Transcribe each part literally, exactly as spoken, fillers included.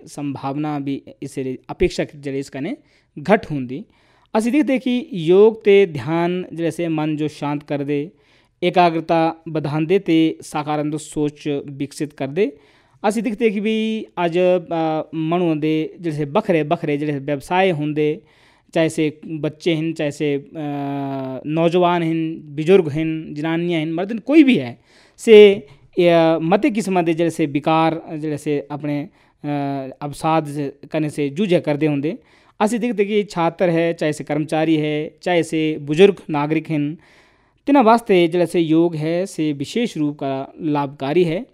संभावना भी इस अपेक्षा ਜਿਹੜੇ ਇਸ ਕਨੇ ਘੱਟ ਹੁੰਦੀ। ਅਸੀਂ ਦੇਖਦੇ ਕਿ ਯੋਗ ਅਤੇ ਧਿਆਨ ਜਿਹੜੇ ਸੇ ਮਨ ਜੋ ਸ਼ਾਂਤ ਕਰਦੇ, ਇਕਾਗਰਤਾ ਵਧਾਉਂਦੇ ਅਤੇ ਸਕਾਰਾਤਮਕ ਸੋਚ ਵਿਕਸਿਤ ਕਰਦੇ। ਅਸੀਂ ਦੇਖਦੇ ਕਿ ਵੀ ਅੱਜ ਮਨੁ ਦੇ ਜਿਹੜੇ ਵੱਖਰੇ ਵੱਖਰੇ ਜਿਹੜੇ ਵਿਵਸਾਏ ਹੁੰਦੇ, ਚਾਹੇ ਸੇ ਬੱਚੇ ਹਨ, ਚਾਹੇ ਸੇ ਨੌਜਵਾਨ ਹਨ, ਬਜ਼ੁਰਗ ਹਨ, ਜਨਾਨੀਆਂ ਹਨ, ਮਰਦ ਹਨ, ਕੋਈ ਵੀ ਹੈ ਸੇ ਮਤੇ ਕਿਸਮਾਂ ਦੇ ਜਿਹੜੇ ਸੇ ਵਿਕਾਰ ਜਿਹੜੇ ਸੇ ਆਪਣੇ ਅਵਸਾਦ ਕਰਨੇ ਸੇ ਜੂਝਿਆ ਕਰਦੇ ਹੁੰਦੇ। ਅਸੀਂ ਦੇਖਦੇ ਕਿ ਛਾਤਰ ਹੈ, ਚਾਹੇ ਸੇ ਕਰਮਚਾਰੀ ਹੈ, ਚਾਹੇ ਸੇ ਬਜ਼ੁਰਗ ਨਾਗਰਿਕ ਹਨ, ਤਿੰਨਾਂ ਵਾਸਤੇ ਜਿਹੜਾ ਸੇ ਯੋਗ ਹੈ ਸੇ ਵਿਸ਼ੇਸ਼ ਰੂਪ ਦਾ ਲਾਭਕਾਰੀ ਹੈ।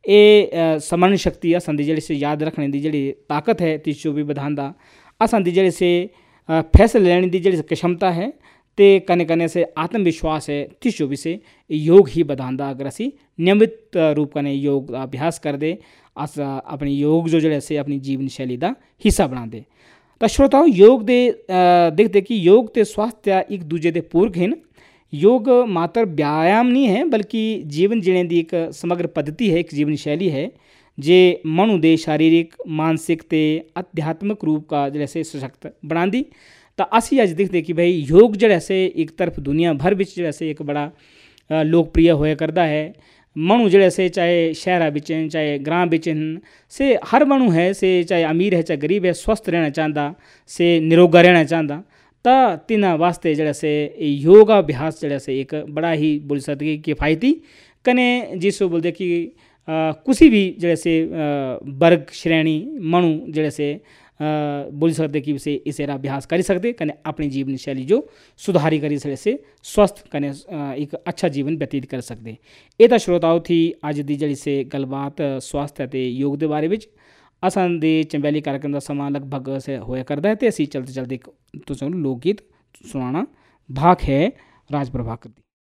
ਇਹ ਸਮਰਨ ਸ਼ਕਤੀ ਅਸਾਂ ਦੀ ਜਿਹੜੀ ਸੇ ਯਾਦ ਰੱਖਣ ਦੀ ਜਿਹੜੀ ਤਾਕਤ ਹੈ ਤਿਸ ਚੋਂ ਵੀ ਵਧਾਉਂਦਾ। ਅਸਾਂ ਦੀ ਜਿਹੜੇ ਸੇ ਫੈਸਲੇ ਲੈਣ ਦੀ ਜਿਹੜੀ ਕਸ਼ਮਤਾ ਹੈ ਅਤੇ ਕਨੇ ਕਨੇ ਸੇ ਆਤਮ ਵਿਸ਼ਵਾਸ ਹੈ ਤਿਸ ਚੋਂ ਵੀ ਸੇ ਯੋਗ ਹੀ ਵਧਾਉਂਦਾ। ਅਗਰ ਅਸੀਂ ਨਿਯਮਿਤ ਰੂਪ ਕਨੇ ਯੋਗ ਦਾ ਅਭਿਆਸ ਕਰਦੇ, ਅਸ ਆਪਣੀ ਯੋਗ ਜੋ ਜਿਹੜਾ ਸੇ ਆਪਣੀ ਜੀਵਨ ਸ਼ੈਲੀ ਦਾ ਹਿੱਸਾ ਬਣਾਉਂਦੇ। ਤਾਂ ਸ਼ਰੋਤਾਓ, ਯੋਗ ਦੇ ਦੇਖਦੇ ਕਿ ਯੋਗ ਅਤੇ ਸਵਾਸਥ ਇੱਕ ਦੂਜੇ ਦੇ ਪੂਰਕ ਹਨ। ਯੋਗ ਮਾਤਰ ਵਿਆयाम ਨਹੀਂ ਹੈ, ਬਲਕਿ ਜੀਵਨ ਜੀਣੇ ਦੀ ਇੱਕ ਸਮਗਰ ਪੱਧਤੀ ਹੈ, ਇੱਕ ਜੀਵਨ ਸ਼ੈਲੀ ਹੈ ਜੇ ਮਨੁ ਦੇ ਸਰੀਰਕ, ਮਾਨਸਿਕ ਅਤੇ ਅਧਿਆਤਮਿਕ ਰੂਪ ਦਾ ਜਿਹੜਾ ਸੇ ਸਸ਼ਕਤ ਬਣਾਉਂਦੀ। ਤਾਂ ਅਸੀਂ ਅੱਜ ਦੇਖਦੇ ਕਿ ਭਾਈ ਯੋਗ ਜਿਹੜਾ ਸੇ ਇੱਕ ਤਰਫ ਦੁਨੀਆ ਭਰ ਵਿੱਚ ਜਿਹੜਾ ਸੇ ਇੱਕ ਬੜਾ ਲੋਕਪ੍ਰਿय ਹੋਇਆ ਕਰਦਾ ਹੈ। ਮਨੁ ਜਿਹੜੇ ਸੇ ਚਾਹੇ ਸ਼ਹਿਰਾਂ ਵਿੱਚ ਹਨ, ਚਾਹੇ ਗ੍ਰਾਂ ਵਿੱਚ ਹਨ, ਸੇ ਹਰ ਮਨੁ ਹੈ ਸੇ ਚਾਹੇ ਅਮੀਰ ਹੈ ਚਾਹੇ ਗਰੀਬ ਹੈ, ਸਵਸਥ ਰਹਿਣਾ ਚਾਹੁੰਦਾ, ਸੇ ਨਿਰੋਗਾ ਰਹਿਣਾ ਚਾਹੁੰਦਾ। ਤਾਂ ਤਿੰਨਾਂ ਵਾਸਤੇ ਜਿਹੜਾ ਸੇ ਯੋਗਾ ਅਭਿਆਸ ਜਿਹੜਾ ਸੇ ਇੱਕ ਬੜਾ ਹੀ ਬੋਲ ਸਕਦੇ ਕਿ ਕਿਫਾਇਤੀ ਕਨੇ ਜਿਸ ਬੋਲਦੇ ਕਿ ਕਿਸੇ ਵੀ ਜਿਹੜੇ ਸੇ ਵਰਗ ਸ਼੍ਰੇਣੀ ਮਨੁ ਜਿਹੜੇ ਸੇ बोल सकते कि उसे इसेरा अभ्यास कर सकते कने अपनी जीवन शैली जो सुधारी करी सकते से स्वस्थ कने एक अच्छा जीवन व्यतीत कर सकते। ये तो श्रोताओ थी अज की जी से गलबात स्वास्थ्य ते योग के बारे में। असां दे चंबैली कार्यक्रम का समा लगभग से होया करता है तो असी चलते चलते तुसां लोक गीत सुनाना भाग है राज प्रभाकर दी।